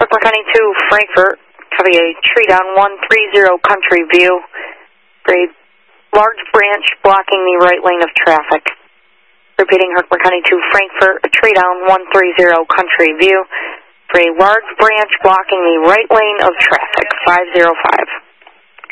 Herkimer County 2, Frankfurt. Copy a tree down 130 Country View. For a large branch blocking the right lane of traffic. Repeating, Herkimer County 2, Frankfurt. A tree down 130 Country View. For a large branch blocking the right lane of traffic. 505.